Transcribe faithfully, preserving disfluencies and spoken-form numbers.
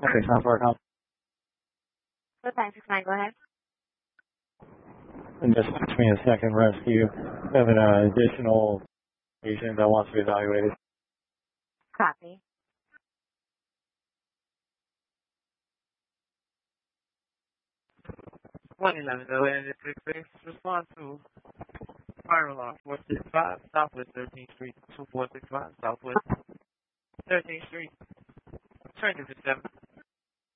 Okay, nine four com. So nine six nine, go ahead. And just pitch me a second rescue. I have an uh, additional patient that wants to be evaluated. Copy. one eleven, Atlantic six six, respond to fire alarm four six five, Southwest thirteenth Street, two four six five, Southwest thirteenth Street, train to seven.